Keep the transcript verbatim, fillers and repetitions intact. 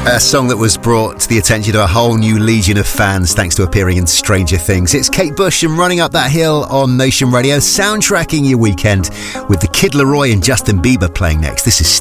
A song that was brought to the attention of a whole new legion of fans thanks to appearing in Stranger Things. It's Kate Bush and Running Up That Hill on Nation Radio, soundtracking your weekend with the Kid Laroi and Justin Bieber playing next. This is